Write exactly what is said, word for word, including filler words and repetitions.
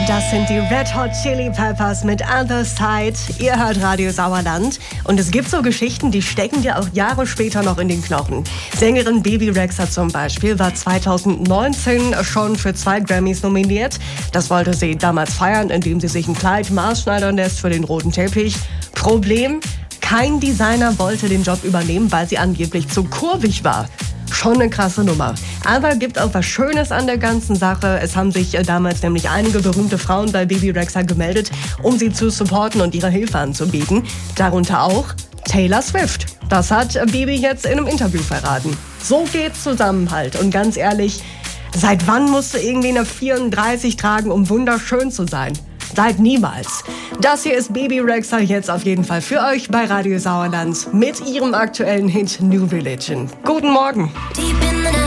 Das sind die Red Hot Chili Peppers mit Other Side. Ihr hört Radio Sauerland. Und es gibt so Geschichten, die stecken dir auch Jahre später noch in den Knochen. Sängerin Bebe Rexha zum Beispiel war zweitausendneunzehn schon für zwei Grammys nominiert. Das wollte sie damals feiern, indem sie sich ein Kleid maßschneidern lässt für den roten Teppich. Problem: kein Designer wollte den Job übernehmen, weil sie angeblich zu kurvig war. Schon eine krasse Nummer. Aber gibt auch was Schönes an der ganzen Sache. Es haben sich damals nämlich einige berühmte Frauen bei Bebe Rexha gemeldet, um sie zu supporten und ihre Hilfe anzubieten. Darunter auch Taylor Swift. Das hat Bebe jetzt in einem Interview verraten. So geht's Zusammenhalt. Und ganz ehrlich, seit wann musst du irgendwie eine vierunddreißig tragen, um wunderschön zu sein? Seit niemals. Das hier ist Bebe Rexha jetzt auf jeden Fall für euch bei Radio Sauerland mit ihrem aktuellen Hit New Religion. Guten Morgen.